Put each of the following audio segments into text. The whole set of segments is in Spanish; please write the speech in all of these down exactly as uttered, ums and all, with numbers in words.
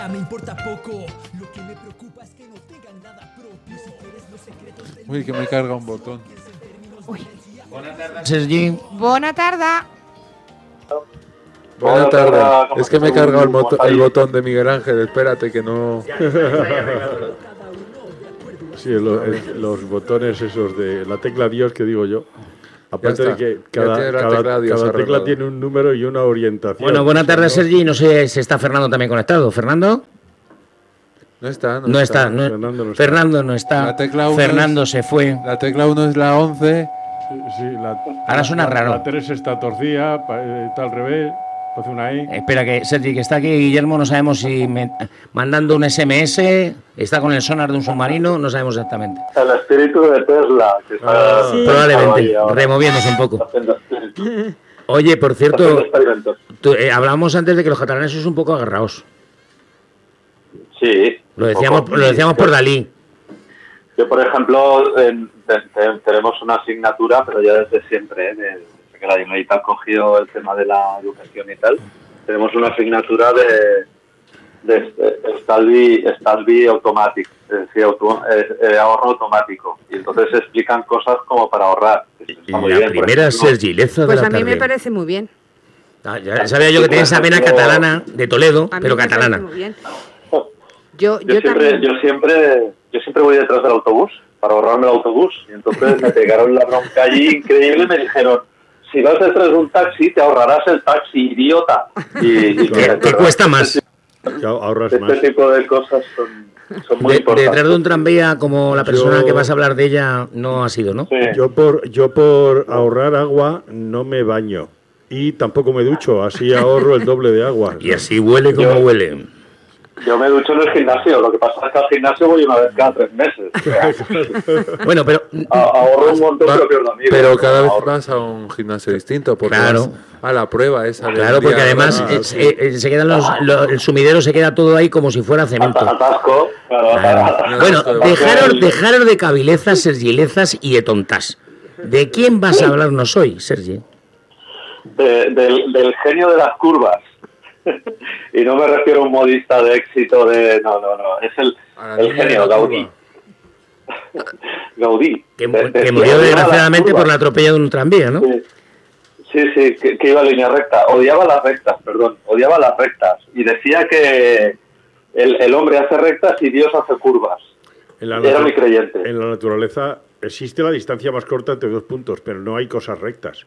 sea, me importa poco. Lo que me preocupa es que no tengan nada propio. Si quieres los secretos del Uy, que me carga un botón. Uy. Buenas tardes, Sergi. Buena tarde. Buenas tardes. Es que me he cargado el, moto- el botón de Miguel Ángel. Espérate que no. Sí, lo, el, los botones esos de la tecla Dios que digo yo. Aparte de que cada, tiene la cada, tecla Dios cada arreglada. tecla tiene un número y una orientación. Bueno, buenas tardes, ¿no? Sergi. No sé si está Fernando también conectado. ¿Fernando? No está, no, No está. no- Fernando no está. Fernando no está. La tecla uno Fernando es- se fue. La tecla uno es la once. Sí, la, Ahora suena la- raro. La tres está torcida, pa- eh, está al revés, hace una I. Espera, que Sergi, que está aquí Guillermo, no sabemos si me- mandando un S M S, está con el sonar de un submarino, no sabemos exactamente. El espíritu de Tesla. Que está, Ah, sí. Probablemente, ahora. removiéndose un poco. Haciendo espíritu. Oye, por Haciendo cierto, experimentos. tú, eh, hablábamos antes de que los catalanes son un poco agarrados. Sí. Lo decíamos, Poco. lo decíamos por Dalí. Yo, por ejemplo, en- te- te- tenemos una asignatura, pero ya desde siempre, ¿eh? desde que la Generalitat ha cogido el tema de la educación y tal, tenemos una asignatura de, de, de estalvi, estalvi automático, es decir, auto- eh, eh, ahorro automático. Y entonces se explican cosas como para ahorrar. Está muy La bien, por primera ejemplo. Sergi Leza de Pues la a mí me tarde. parece muy bien. Ah, ya sabía yo que tenía esa vena catalana de Toledo, A mí pero me parece catalana. muy bien. Yo, Yo, yo, siempre, también. yo siempre yo siempre voy detrás del autobús para ahorrarme el autobús. Y entonces me pegaron la bronca allí increíble y me dijeron, si vas detrás de un taxi te ahorrarás el taxi, idiota. Y, y Que, que- que cuesta más. Ya ahorras Este más. tipo de cosas son, son muy De- importantes. detrás de un tranvía, como la persona Yo- que vas a hablar de ella no ha sido, ¿no? Sí. Yo por, yo por ahorrar agua no me baño. Y tampoco me ducho, así ahorro el doble de agua. Y así huele como Yo- huele. Yo me ducho en el gimnasio, lo que pasa es que al gimnasio voy una vez cada tres meses. O sea, Bueno, pero a- ahorro un montón, Va- pero pierdo amigos. pero cada vez Ahorro. vas a un gimnasio distinto. Porque Claro. vas a la prueba esa. del claro, porque día además de- eh, se, eh, se quedan los, lo- el sumidero se queda todo ahí como si fuera cemento. Atasco. Claro, Claro. atasco. Bueno, Atasco. dejaros, dejaros de cabilezas, sergilezas y etontas. ¿De quién vas a hablarnos hoy, Sergi? De- del, del genio de las curvas. Y no me refiero a un modista de éxito de... No, no, no. Es el, A la el línea de genio, la Gaudí. Gaudí. Que, De- de- que de- murió odiaba desgraciadamente las por la curvas. atropella de un tranvía, ¿no? Sí, sí, sí, que, que iba a línea recta. Odiaba las rectas, perdón. Odiaba las rectas. Y decía que el, el hombre hace rectas y Dios hace curvas. En la, Era natu- muy creyente. en la naturaleza existe la distancia más corta entre dos puntos, pero no hay cosas rectas.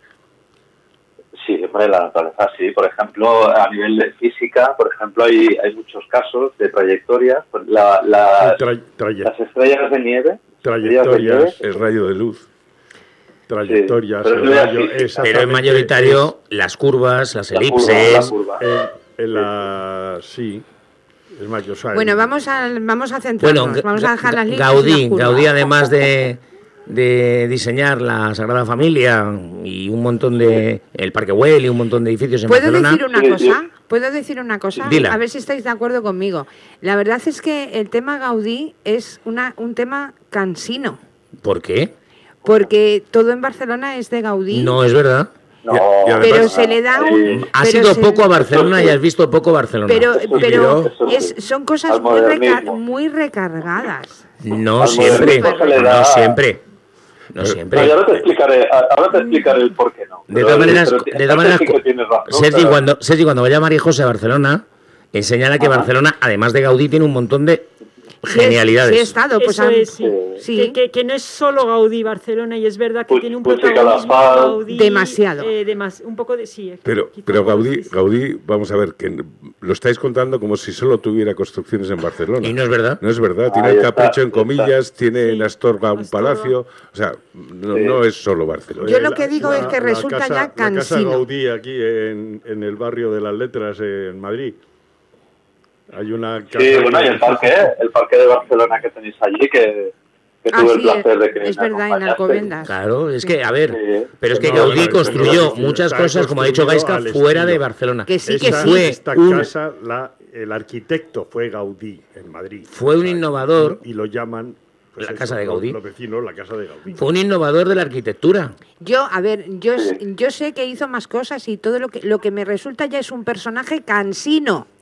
Sí, hombre, la naturaleza sí. Por ejemplo, a nivel de física, por ejemplo, hay, hay muchos casos de trayectorias. La, la- Tra- traye- las estrellas de nieve. trayectorias, El rayo de luz. trayectorias, pero el es rayo, física. Pero es exactamente mayoritario las curvas, las La curva, elipses. la curva. En, en la... Sí, es mayor. O sea, Bueno, en- vamos a, vamos a centrarnos. Bueno, vamos a dejar las líneas y Gaudí, las curvas. Gaudí además de, de diseñar la Sagrada Familia y un montón de el Parque Güell y un montón de edificios en ¿Puedo Barcelona. decir una Sí, cosa? sí. ¿Puedo decir una cosa? Dila. A ver si estáis de acuerdo conmigo. La verdad es que el tema Gaudí es una, un tema cansino, ¿Por qué? porque todo en Barcelona es de Gaudí. No es verdad. No, Y- y además- pero se le da un... Has pero ido se- poco a Barcelona y has visto poco Barcelona. Pero, Eso sí, pero eso sí. es, son cosas Al muy, reca- modernismo. muy recargadas. No Al siempre. modernismo se le da- No siempre. No No, siempre. y ahora te explicaré, ahora te explicaré el por qué no. De Pero- todas maneras, pero de en todas parte maneras, sí que tienes razón, Sergi, pero- cuando, Sergi, cuando vaya María José a Barcelona, enseñala que Ajá. Barcelona, además de Gaudí, tiene un montón de Sí, genialidades. Sí, he estado, pues Eso a- es, sí. sí. Que, que, que no es solo Gaudí Barcelona y es verdad que Pues- tiene un pues sí, protagonismo Calafat. Gaudí Demasiado. eh, demas- un poco de sí. Pero, quizá pero un poco, Gaudí, sí, sí. Gaudí, vamos a ver, que lo estáis contando como si solo tuviera construcciones en Barcelona. Y no es verdad. No es verdad, tiene Ahí el está, capricho en ahí comillas, tiene Sí, en Astorga un Astorga. palacio, o sea, no, Sí. no es solo Barcelona. Yo lo que digo es que resulta casa- ya La casa cansino. Gaudí aquí en, en el barrio de las Letras en Madrid. Hay una casa... Sí, bueno, y el parque, el parque de Barcelona que tenéis allí, que, que Ah, tuve sí, el placer de que es me verdad, en acompañaste. Alcobendas. Claro, es que, a ver, Sí. pero es que No, Gaudí bueno, construyó pero sí, muchas está cosas, como ha dicho construido Gaisca, al fuera estilo. de Barcelona. Que sí, que Esta, sí. Fue esta un- casa, la, el arquitecto fue Gaudí en Madrid. Fue un innovador. Y lo llaman... pues La eso, casa de los- Gaudí. Los vecinos, la casa de Gaudí. Fue un innovador de la arquitectura. Yo, a ver, yo, Sí. yo sé que hizo más cosas y todo lo que, lo que me resulta ya es un personaje cansino.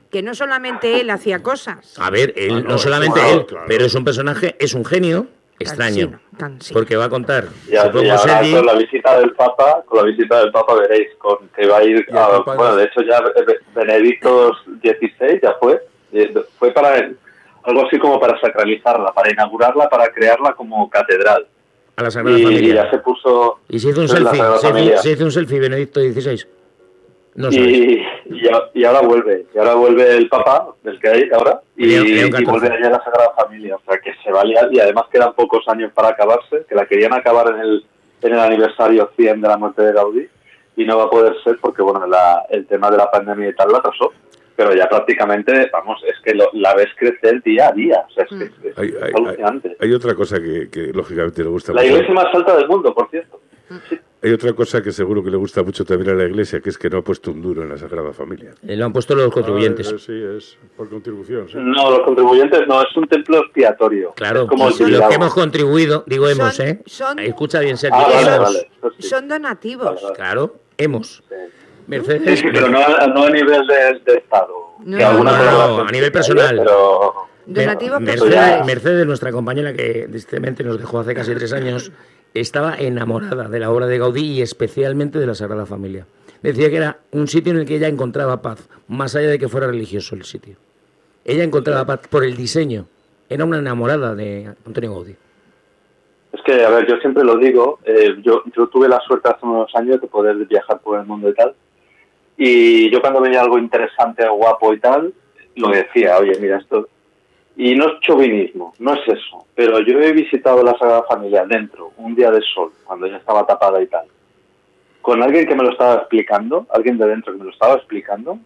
que no solamente él hacía cosas. A ver, él, Ah, no, no, solamente claro, él, claro. pero es un personaje, es un genio extraño. Cansino, cansino. Porque va a contar, Y, a- y supongo, ahora Sergi, con la visita del Papa, con la visita del Papa veréis con que va a ir, Y el a- Papa bueno, es- de hecho ya Be- Benedicto dieciséis ya fue, eh, fue para algo así como para sacralizarla, para inaugurarla, para crearla como catedral. a la Sagrada Y, y Familia. ya se puso Y se hizo un en la selfie, Sagrada se hizo, Familia. se hizo un selfie Benedicto dieciséis. No sabes. Y, y, a- y ahora vuelve, y ahora vuelve el Papa, del que hay ahora, y, León- León y catorce. vuelve allá a la Sagrada Familia. O sea, que se va a liar, y además quedan pocos años para acabarse, que la querían acabar en el, en el aniversario cien de la muerte de Gaudí, y no va a poder ser porque, bueno, la, el tema de la pandemia y tal la atrasó. Pero ya prácticamente, vamos, es que lo, la ves crecer día a día. O sea, es que es, es Hay, hay- alucinante. hay otra cosa que, que lógicamente le gusta La mucho. iglesia más alta del mundo, por cierto. Sí. Hay otra cosa que seguro que le gusta mucho también a la iglesia, que es que no ha puesto un duro en la Sagrada Familia. Eh, Lo han puesto los contribuyentes. Ah, sí, es por contribución, sí. No, los contribuyentes no, es un templo expiatorio. Claro, Es como el los que Tibidabo. hemos contribuido, digo Son- hemos, ¿eh? son- Escucha bien, Sergi, Ah, vale, hemos. vale. Eso sí. Son donativos. Vale, vale. Claro, hemos. Sí. Mercedes, Sí, sí, pero no, a- no a nivel de, de Estado. No, Que alguna no, no, colaboración a nivel sí que hay, personal. Pero Donativos Mer- personales. Mercedes, Mercedes, nuestra compañera que tristemente nos dejó hace casi tres años, estaba enamorada de la obra de Gaudí y especialmente de la Sagrada Familia. Decía que era un sitio en el que ella encontraba paz, más allá de que fuera religioso el sitio. Ella encontraba paz por el diseño. Era una enamorada de Antonio Gaudí. es que, a ver, yo siempre lo digo, eh, yo, yo tuve la suerte hace unos años de poder viajar por el mundo y tal, y yo cuando veía algo interesante, guapo y tal, lo decía, oye, mira esto, y no es chauvinismo, no es eso, pero yo he visitado la Sagrada Familia dentro, un día de sol, cuando ya estaba tapada y tal, con alguien que me lo estaba explicando, alguien de dentro que me lo estaba explicando,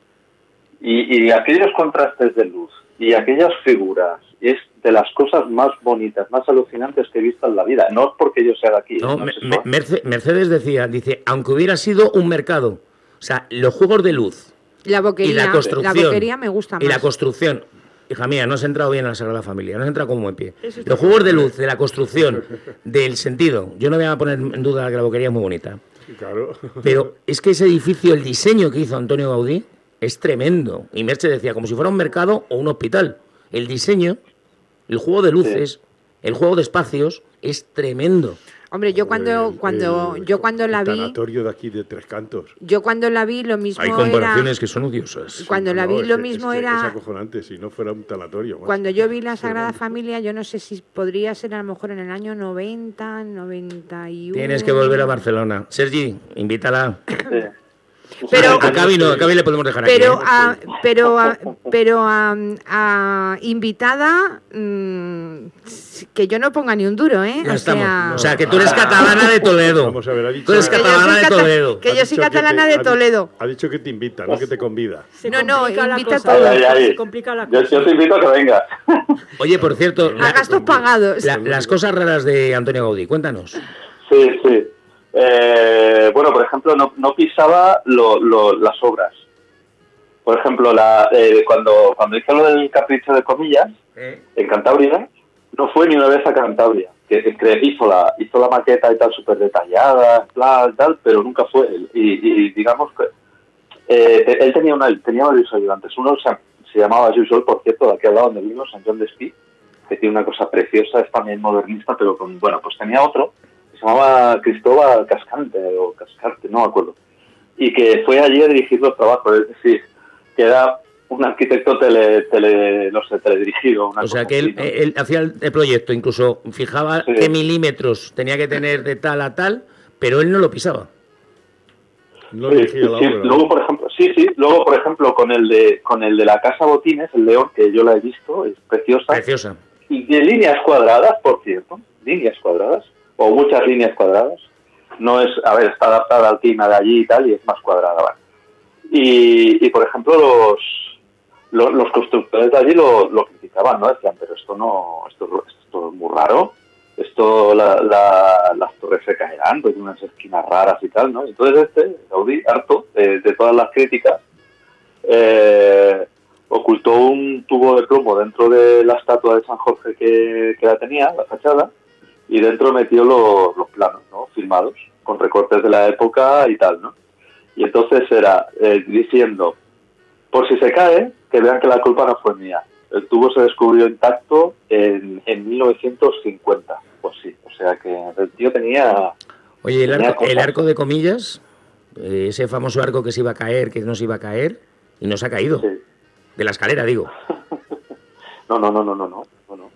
y, y aquellos contrastes de luz, y aquellas figuras, es de las cosas más bonitas, más alucinantes que he visto en la vida. No es porque yo sea de aquí. No, no Me- es eso. Me- Merce- Mercedes decía, dice, aunque hubiera sido un mercado, o sea, los juegos de luz La boquería, y la construcción la boquería me gusta más. y la construcción, hija mía, no has entrado bien a la Sagrada Familia, no has entrado como en pie. Eso está Los juegos de luz, de la construcción, del sentido, yo no voy a poner en duda que la boquería es muy bonita, Claro. pero es que ese edificio, el diseño que hizo Antonio Gaudí, es tremendo. Y Merche decía, como si fuera un mercado o un hospital. El diseño, el juego de luces, el juego de espacios, es tremendo. Hombre, yo cuando, El- cuando, el- yo cuando la el vi, tanatorio de aquí de Tres Cantos. yo cuando la vi lo mismo Hay era, comparaciones que son odiosas. cuando la vi No, es lo que- mismo es que Es era, acojonante, si no fuera un tanatorio. macho. cuando yo vi la Sagrada Familia, yo no sé si podría ser a lo mejor en el año noventa, noventa y uno. Tienes que volver a Barcelona. Sergi, invítala. Sí. Pero- A Cavi no, a Cavi le podemos dejar Pero, aquí. ¿eh? a, pero, a, pero a, a invitada, mm, que yo no ponga ni un duro, ¿eh? Ya o estamos. sea, O sea, que tú eres catalana de Toledo. Vamos a ver, ha dicho- Tú eres Que yo soy catalana de cata- Toledo. que Ha yo soy dicho catalana te- de ha di- Toledo. Ha dicho que te invita, no que te convida. Se No, no, complica la invita cosa. todo. Ahí, ahí. Se complica la Yo, cosa. yo te invito a que vengas. Oye, por cierto, A gastos pagados. la- las cosas raras de Antonio Gaudí, cuéntanos. Sí, sí. Eh, bueno, por ejemplo, no, no pisaba lo, lo, las obras. Por ejemplo, la, eh, cuando, cuando hizo lo del Capricho de Comillas, en Cantabria, no fue ni una vez a Cantabria. Que, que hizo la hizo la maqueta y tal súper detallada, plan, tal, pero nunca fue él. Y, y digamos que eh, él tenía una tenía varios ayudantes. Uno se, se llamaba Jusol, por cierto, de aquí al lado donde vivimos, San John de Espí, que tiene una cosa preciosa, es también modernista, pero con, bueno, pues tenía otro, que se llamaba Cristóbal Cascante, o Cascarte, no me acuerdo, y que fue allí a dirigir los trabajos, es decir, que era un arquitecto tele, tele no sé, teledirigido. Una O sea, cosa que él, así, ¿no? él hacía el, el proyecto, incluso fijaba Sí. qué milímetros tenía que tener de tal a tal, pero él no lo pisaba. No Sí, dirigía la sí, obra. luego, ¿no? por ejemplo, sí, sí, luego, por ejemplo, con el de con el de la Casa Botines, el León, que yo la he visto, es preciosa. Preciosa. Y de líneas cuadradas, por cierto, líneas cuadradas, o muchas líneas cuadradas. No es, a ver, está adaptada al clima de allí y tal, y es más cuadrada, ¿vale? Y, y por ejemplo, los, los, los constructores de allí lo, lo criticaban, ¿no? Decían, pero esto no, esto, esto es muy raro, esto, la, la, las torres se caerán, pues unas esquinas raras y tal, ¿no? Entonces este, Gaudí, harto de, de todas las críticas, eh, ocultó un tubo de plomo dentro de la estatua de San Jorge que, que la tenía, la fachada, y dentro metió los, los planos, ¿no? Filmados, con recortes de la época y tal, ¿no? Y entonces era eh, diciendo, Por si se cae, que vean que la culpa no fue mía. El tubo se descubrió intacto en, en mil novecientos cincuenta. Pues sí, o sea que el tío tenía... Oye, el tenía arco, el cosas. arco de comillas, eh, ese famoso arco que se iba a caer, que no se iba a caer, y no se ha caído. Sí. De la escalera, digo. No, no, no, no, no, no. No, no.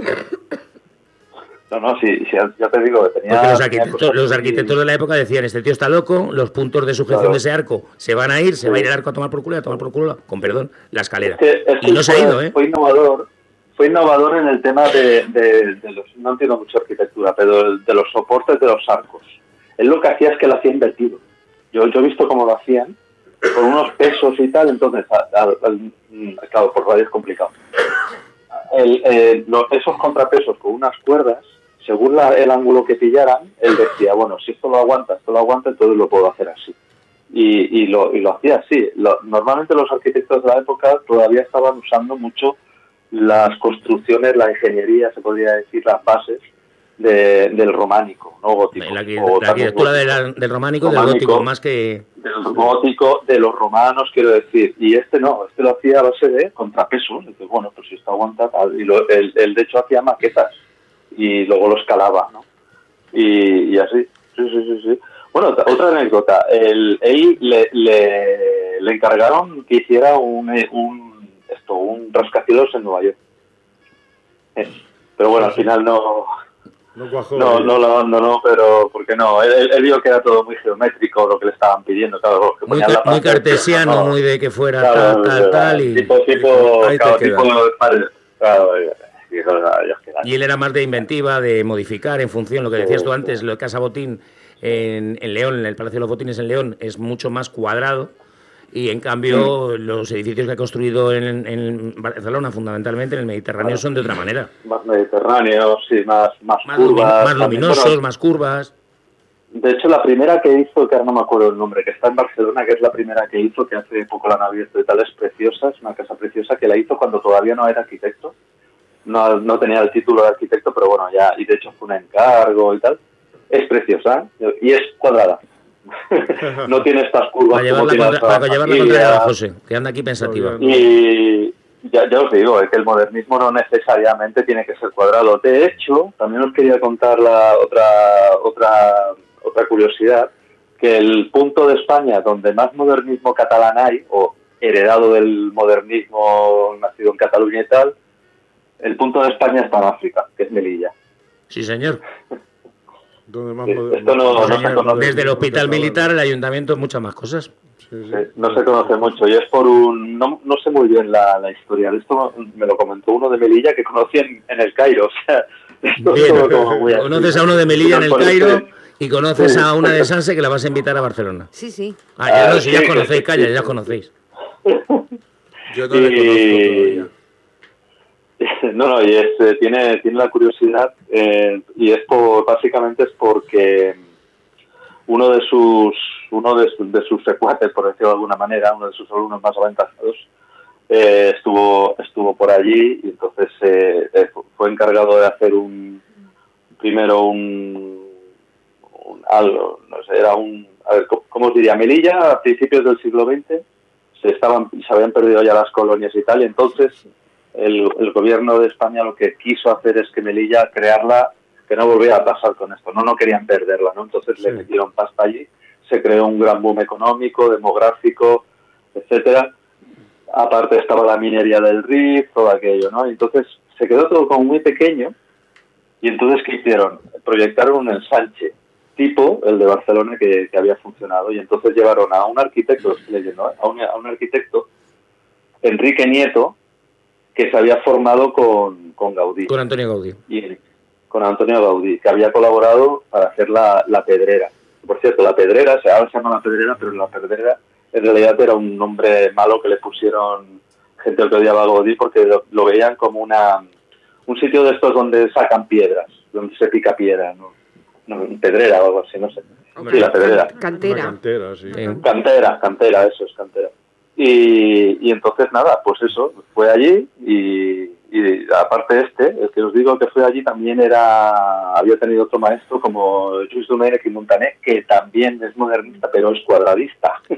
No, no, sí, sí, ya te digo que tenía... Porque los tenía arquitectos, cosas los muy- arquitectos de la época decían, este tío está loco, los puntos de sujeción Claro. de ese arco se van a ir, se Sí. va a ir el arco a tomar por culo, y a tomar por culo, con perdón, la escalera. Es que- es Y que no se ha fue- ido, ¿eh? Fue innovador, fue innovador en el tema de, de, de los... No entiendo mucho arquitectura, pero el- de los soportes de los arcos. Él lo que hacía es que lo hacía invertido. Yo, yo he visto cómo lo hacían, con unos pesos y tal, entonces, a- a- al- claro, por radio es complicado. El, eh, lo- esos contrapesos con unas cuerdas, según la- el ángulo que pillaran, él decía, bueno, si esto lo aguanta, esto lo aguanta, entonces lo puedo hacer así. Y, y, lo, y lo hacía así. Lo- normalmente los arquitectos de la época todavía estaban usando mucho las construcciones, la ingeniería, se podría decir, las bases de- del románico, no gótico. La, arqui- o la también arquitectura de la- gótico. del románico y del Románico. gótico, más que... Del gótico, de los romanos, quiero decir. Y este no, este lo hacía a base de contrapesos. Entonces, bueno, pues si esto aguanta tal. Y lo, él, él, de hecho, hacía maquetas y luego lo escalaba, ¿no? Y, y así. Sí, sí, sí, sí. Bueno, otra- otra anécdota. El, él le, le, le encargaron que hiciera un, eh, un, esto, un rascacielos en Nueva York. Eh, Pero bueno, al final no... No cuajó. No, eh. no lo abandonó, pero ¿por qué no? Él, él- él vio que era todo muy geométrico lo que le estaban pidiendo, claro. los que Muy, ponían ca- la muy parte, cartesiano, no, muy de que fuera claro, tal, tal, tal, y, Tipo, tipo, Ahí te claro, queda. tipo, padre, claro, y- y dijo, "Ah, Dios, qué y él era más de inventiva, de modificar en función, lo que decías Sí, tú sí. antes, lo de Casa Botín en, en León, en el Palacio de los Botines en León, es mucho más cuadrado, y en cambio los edificios que ha construido en, en Barcelona, fundamentalmente en el Mediterráneo, Claro. son de otra manera. más mediterráneo, sí, más, más, Más, lumi- curvas. más también. luminosos, Bueno, más curvas. de hecho, la primera que hizo, que ahora no me acuerdo el nombre, que está en Barcelona, que es la primera que hizo, que hace poco la han abierto y tal, es preciosa, es una casa preciosa, que la hizo cuando todavía no era arquitecto. No, no tenía el título de arquitecto, pero bueno, ya, y de hecho fue un encargo y tal. Es preciosa, ¿eh? Y es cuadrada. No tiene estas curvas Para llevar como la, tiene contra- la para llevar la familia. contraria a José, que anda aquí pensativa. Todavía Y ya, ya os digo, es que el modernismo no necesariamente tiene que ser cuadrado. De hecho, también os quería contar la otra, otra, otra curiosidad, que el punto de España donde más modernismo catalán hay, o heredado del modernismo nacido en Cataluña y tal, el punto de España está en África, que es Melilla. Sí, señor. Donde más Sí, moder- esto no- más no se señor, conoce. Desde el hospital catalán. militar, el ayuntamiento, muchas más cosas. Sí, sí. Sí, no se conoce mucho y es por un... No, no sé muy bien la, la historia. Esto me lo comentó uno de Melilla que conocí en, en el Cairo. O sea, esto es Bien, todo como muy así. conoces a uno de Melilla en el Por este- Cairo y conoces Sí. a una de Sanse que la vas a invitar a Barcelona. Sí, sí. Ah, ya, Ah, no, si ya sí, os conocéis, sí, calla, sí. ya os conocéis. Yo no le Y- conozco todavía. No, no, y es, eh, tiene, tiene la curiosidad eh, y es por, básicamente es porque uno de sus uno de, sus- de sus secuaces, por decirlo de alguna manera, uno de sus alumnos más aventajados, eh, estuvo estuvo por allí y entonces eh, eh, fue encargado de hacer un primero un, un algo, no sé, era un, a ver, ¿cómo, cómo os diría? Melilla a principios del siglo veinte se estaban se habían perdido ya las colonias y tal, y entonces el, el gobierno de España lo que quiso hacer es que Melilla crearla, que no volviera a pasar con esto, no no querían perderla, ¿no? Entonces Sí. le metieron pasta allí, se creó un gran boom económico, demográfico, etcétera. Aparte estaba la minería del Rif, todo aquello, ¿no? Entonces se quedó todo como muy pequeño y entonces ¿qué hicieron? Proyectaron un ensanche tipo el de Barcelona que, que había funcionado y entonces llevaron a un arquitecto, lo estoy leyendo, ¿eh? a, un, a un arquitecto, Enrique Nieto, que se había formado con, con Gaudí, Con Antonio Gaudí. y con Antonio Gaudí, que había colaborado para hacer la, la Pedrera. Por cierto, la Pedrera, se ahora se llama la Pedrera, pero la Pedrera en realidad era un nombre malo que le pusieron gente que odiaba a Gaudí porque lo, lo veían como una un sitio de estos donde sacan piedras, donde se pica piedra, ¿no? No, pedrera o algo así, no sé. Sí, la Pedrera. Una Cantera. cantera, sí. Sí. Cantera, cantera, eso es cantera. Y, y entonces nada, pues eso, fue allí y, y aparte este, el que os digo que fue allí también era, había tenido otro maestro como Lluís Domènech i Montaner, que también es modernista, pero es cuadradista.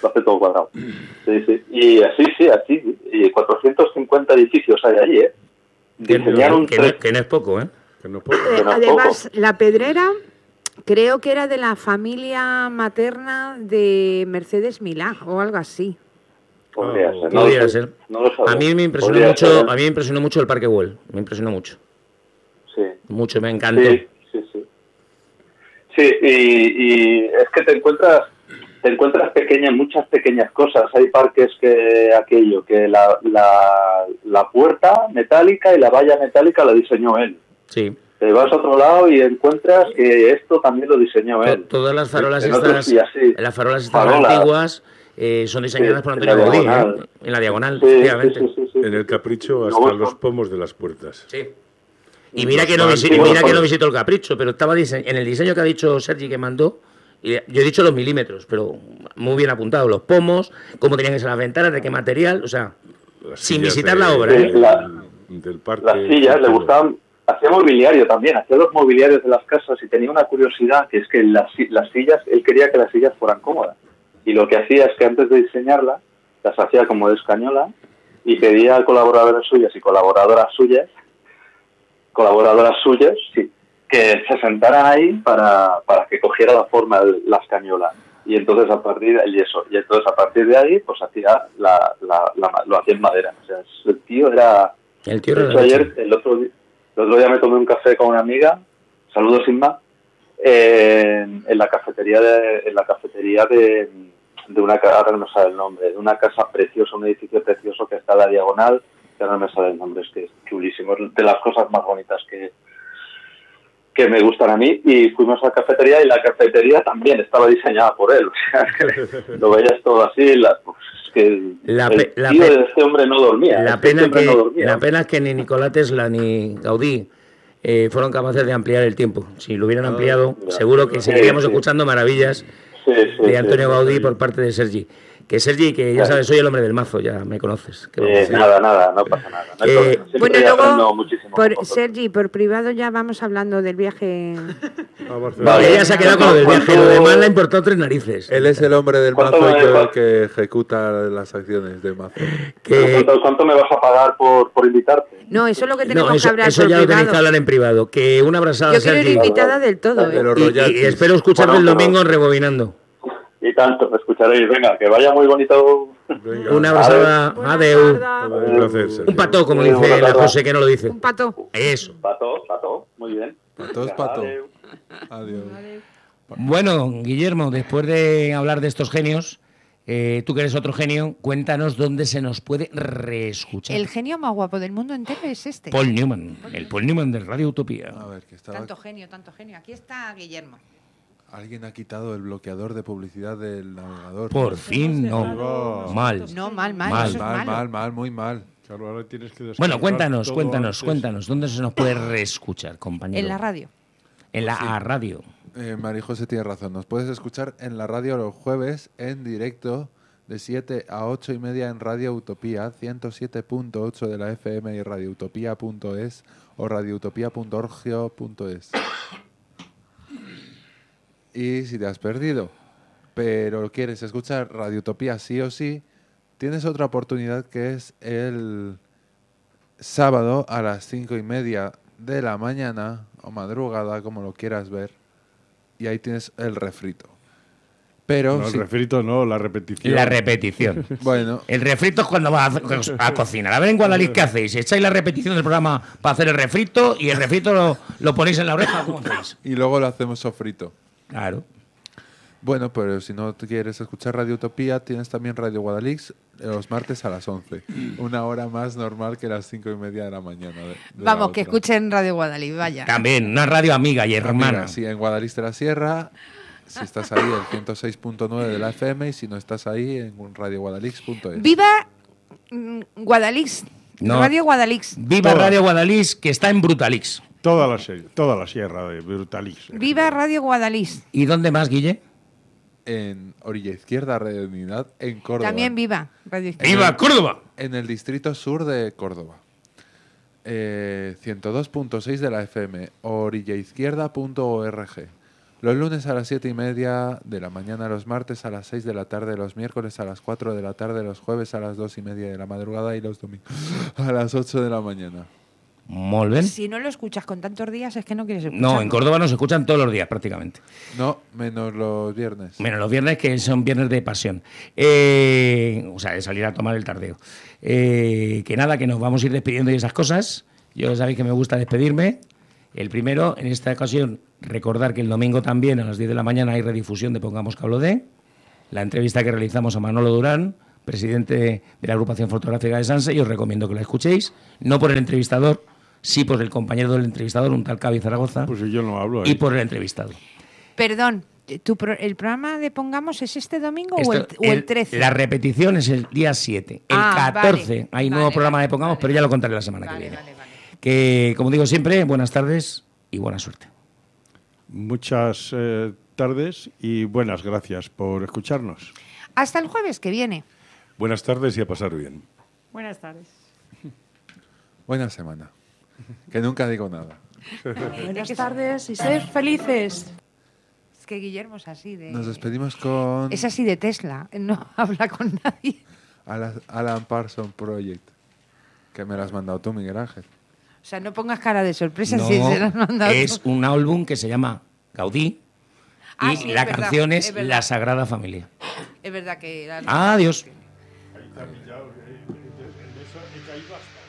lo hace todo cuadrado. Sí, sí. Y así, sí, así. Y cuatrocientos cincuenta edificios hay allí, ¿eh? Que, Diseñaron que, no, que no es poco, ¿eh? Que no puedo. Eh, no es además, poco. la Pedrera creo que era de la familia materna de Mercedes Milá o algo así. Podría Oh, ser. No Podría lo sé. ser. No lo sabemos. A mí me impresionó Podría mucho, ser. a mí me impresionó mucho el Parque Güell. Me impresionó mucho. Sí. Mucho, me encantó. Sí, sí, sí. Sí, y, y es que te encuentras, te encuentras pequeñas, muchas pequeñas cosas. Hay parques que aquello, que la, la, la puerta metálica y la valla metálica la diseñó él. Sí. Te vas a otro lado y encuentras que esto también lo diseñó To- él. Todas las farolas En otros estas, sí, así. las farolas estas Farolas. antiguas eh, son diseñadas Sí, por en Antonio la Gaudí, diagonal. ¿eh? En la diagonal, Sí, sí, efectivamente. sí, sí, sí. En el Capricho Y hasta luego los son- pomos de las puertas. Sí. Y mira Los que no, bancos. visi- y mira que Bueno, no visito el Capricho, pero estaba dise- en el diseño que ha dicho Sergi que mandó, y yo he dicho los milímetros, pero muy bien apuntado, los pomos, cómo tenían que ser las ventanas, de qué material, o sea, Las sin sillas visitar de- la obra, Sí, ¿eh? la- del parque. Las sillas le todo. gustaban, hacía mobiliario también, hacía los mobiliarios de las casas y tenía una curiosidad, que es que las, si- las sillas, él quería que las sillas fueran cómodas. Y lo que hacía es que antes de diseñarlas, las hacía como de escañola y pedía a colaboradores suyas y colaboradoras suyas, colaboradoras suyas, sí, que se sentaran ahí para, para que cogiera la forma de la escañola. Y entonces a partir de y eso, y entonces a partir de ahí, pues hacía la, la, la- lo hacía en madera. O sea, el tío era. El tío De era hecho, la ayer, leche. el otro, di- el otro día me tomé un café con una amiga, saludos Inma, eh, en, en la cafetería de, en la cafetería de, de una casa, ahora no me sale el nombre, de una casa preciosa, un edificio precioso que está en la diagonal, que ahora no me sale el nombre, es que es chulísimo, es de las cosas más bonitas que, que me gustan a mí, y fuimos a la cafetería y la cafetería también estaba diseñada por él, o sea, que lo veías todo así, la, pues, es que el, La el pe- la tío pe- de este hombre no dormía, La es que pena, este hombre que, no dormía. la pena es que ni Nikola Tesla ni Gaudí eh, fueron capaces de ampliar el tiempo. Si lo hubieran ampliado, ya. seguro que Sí, seguiríamos sí. escuchando maravillas Sí, sí, de Antonio sí, Gaudí sí. por parte de Sergi. Que Sergi, que ya Claro. sabes, soy el hombre del mazo, ya me conoces. ¿Qué vamos a Eh, hacer? nada, nada, no pasa nada. No hay Eh, problema. Siempre Bueno, aprendo luego, muchísimo con por, vosotros. Sergi, por privado ya vamos hablando del viaje. A Barcelona. Vale. Ella se ha quedado con lo del viaje, lo demás le ha importado tres narices. Él es el hombre del ¿Cuánto mazo y me- yo el cuánto- que ejecuta las acciones de mazo. Que, ¿Cuánto, cuánto me vas a pagar por, por invitarte? No, eso es lo que tenemos no, eso, que hablar eso por ya lo tenéis privado. que hablar en privado. Que una abrazada, Yo quiero ir Sergi. invitada del todo, De ¿eh? los Y, y royalties. espero escucharte Bueno, el pero- domingo en Rebobinando. Y tanto, me escucharéis. Venga, que vaya muy bonito. Venga. Una abrazada, Buenas adeu. tardes. Un placer, Sergio. Un pató, como Muy dice buena la tarde. José, que no lo dice. Un pato. Eso. Pato, pato, muy bien. Pato es Venga, pato. adeu. Adiós. Bueno, Guillermo, después de hablar de estos genios, eh, tú que eres otro genio, cuéntanos dónde se nos puede reescuchar. El genio más guapo del mundo entero es este. Paul Newman, el Paul Newman de Radio Utopía. A ver, que estaba... Tanto genio, tanto genio. Aquí está Guillermo. Alguien ha quitado el bloqueador de publicidad del navegador. Por fin no. dejado Mal. No, mal, mal. Mal. Eso es Mal, malo. mal, mal, muy mal. Claro, ahora tienes que descargar Bueno, cuéntanos, todo cuéntanos, antes. cuéntanos. ¿Dónde se nos puede reescuchar, compañero? En la radio. En la A radio. Eh, María José tiene razón. Nos puedes escuchar en la radio los jueves en directo de siete a ocho y media en Radio Utopía, ciento siete punto ocho de la F M y radioutopía punto es o radioutopía punto org punto es. Y si te has perdido, pero quieres escuchar Radio Utopía sí o sí, tienes otra oportunidad que es el sábado a las cinco y media de la mañana o madrugada, como lo quieras ver, y ahí tienes el refrito. Pero No, el si- refrito no, la repetición. La repetición. bueno, El refrito es cuando vas a, a cocinar. A ver en Guadalix qué hacéis. Echáis la repetición del programa para hacer el refrito y el refrito lo, lo ponéis en la oreja. ¿Cómo hacéis? y luego lo hacemos sofrito. Claro. Bueno, pero si no te quieres escuchar Radio Utopía, tienes también Radio Guadalix los martes a las once. Una hora más normal que las cinco y media de la mañana. de- de la Vamos, que otra. escuchen Radio Guadalix, vaya. También, una radio amiga y Ah, hermana. mira, sí, en Guadalix de la Sierra, si estás ahí, el ciento seis punto nueve de la F M, y si no estás ahí, en radio guadalix punto es. ¡Viva mm, Guadalix! No. Radio Guadalix. Viva Todas. Radio Guadalix, que está en Brutalix. Toda la, se- toda la sierra de Brutalix. ¡Viva Radio Guadalix! ¿Y dónde más, Guille? En Orilla Izquierda, Radio Unidad, en Córdoba. También viva Radio Izquierda. ¡Viva Córdoba! En el distrito sur de Córdoba. Eh, ciento dos punto seis de la F M, orillaizquierda punto org. Los lunes a las siete y media de la mañana, los martes a las seis de la tarde, los miércoles a las cuatro de la tarde, los jueves a las dos y media de la madrugada y los domingos a las ocho de la mañana. Molt bien. Si no lo escuchas con tantos días es que no quieres escucharlo. No, en Córdoba nos escuchan todos los días prácticamente. No, menos los viernes. Menos los viernes, que son viernes de pasión. Eh, o sea, de salir a tomar el tardeo. Eh, que nada, que nos vamos a ir despidiendo y esas cosas. Yo sabéis que me gusta despedirme. El primero, en esta ocasión, recordar que el domingo también a las diez de la mañana hay redifusión de Pongamos que hablo de. La entrevista que realizamos a Manolo Durán, presidente de la agrupación fotográfica de Sanse, y os recomiendo que la escuchéis. No por el entrevistador, sí por el compañero del entrevistador, un tal Cavi Zaragoza. Pues si yo no hablo ahí. Y por el entrevistado. Perdón, ¿tu pro- ¿el programa de Pongamos es este domingo Esto- o, el, o el trece? La repetición es el día siete. El Ah, catorce vale, hay vale, nuevo programa vale, de Pongamos, vale. pero ya lo contaré la semana Vale, que viene. vale, vale. Que, como digo siempre, buenas tardes y buena suerte. Muchas eh, tardes y buenas gracias por escucharnos. Hasta el jueves que viene. Buenas tardes y a pasar bien. Buenas tardes. Buena semana. Que nunca digo nada. Buenas tardes y sed felices. Es que Guillermo es así de... Nos despedimos con Es así de Tesla, no habla con nadie. Alan Alan Parsons Project, que me lo has mandado tú, Miguel Ángel. O sea, no pongas cara de sorpresa No, si se lo has mandado es tú. un álbum que se llama Gaudí Ah, y sí, es la verdad, canción es, es verdad. La Sagrada Familia. Es verdad que... Adiós. Ahí está pillado, en eso he caído hasta.